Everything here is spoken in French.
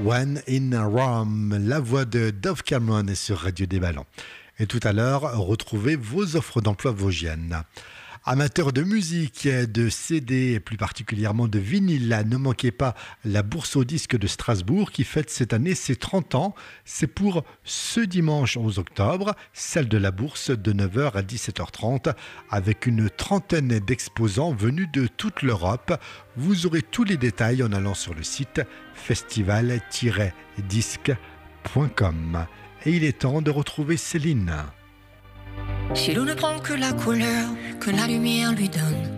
When in Rome, la voix de Dove Cameron est sur Radio des Ballons. Et tout à l'heure, retrouvez vos offres d'emploi vosgiennes. Amateurs de musique, de CD et plus particulièrement de vinyle, ne manquez pas la Bourse aux disques de Strasbourg qui fête cette année ses 30 ans. C'est pour ce dimanche 11 octobre, celle de la Bourse de 9h à 17h30 avec une trentaine d'exposants venus de toute l'Europe. Vous aurez tous les détails en allant sur le site festival-disque.com. Et il est temps de retrouver Céline. Si l'eau ne prend que la couleur que la lumière lui donne,